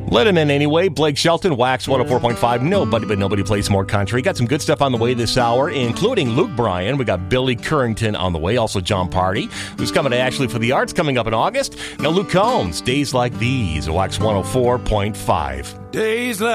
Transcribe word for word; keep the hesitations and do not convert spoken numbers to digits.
Let him in anyway. Blake Shelton, Wax one oh four point five. Nobody but nobody plays more country. Got some good stuff on the way this hour, including Luke Bryan. We got Billy Currington on the way. Also John Party, who's coming to Ashley for the Arts coming up in August. Now Luke Combs, Days Like These, Wax one oh four point five. Days like